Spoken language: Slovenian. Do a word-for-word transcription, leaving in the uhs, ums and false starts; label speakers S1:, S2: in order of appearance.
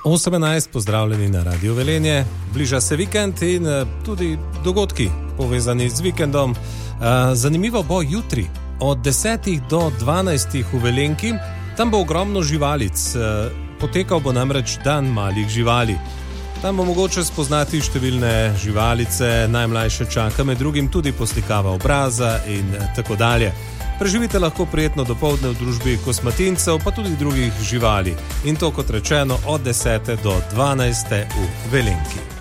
S1: osem enajst, pozdravljeni na Radio Velenje. Bliža se vikend in tudi dogodki povezani z vikendom. Zanimivo bo jutri od desetih do dvanajstih v Velenki. Tam bo ogromno živalic. Potekal bo namreč dan malih živali. Tam bo mogoče spoznati številne živalice, najmlajše čaka med drugim tudi poslikava obraza in tako dalje. Preživite lahko prijetno dopoldne v družbi kosmatincev, pa tudi drugih živali. In to, kot rečeno, od desete do dvanajste v Velenki.